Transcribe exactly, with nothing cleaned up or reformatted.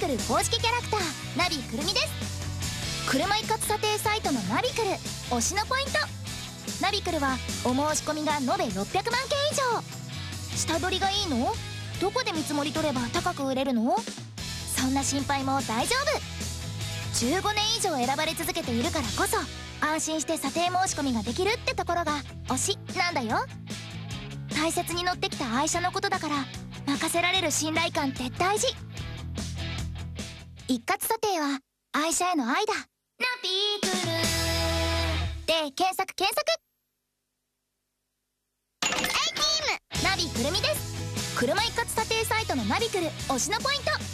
クル公式キャラクターナビくるみです。車一括査定サイトのナビクル推しのポイント。ナビクルはお申し込みが延べろっぴゃくまんけん以上。下取りがいいの？どこで見積もり取れば高く売れるの？そんな心配も大丈夫。じゅうごねん以上選ばれ続けているからこそ安心して査定申し込みができるってところが推しなんだよ。大切に乗ってきた愛車のことだから任せられる信頼感って大事。一括査定は愛車への愛だ。ナビクルで検索検索。ナビくるみです。車一括査定サイトのナビクル推しのポイント。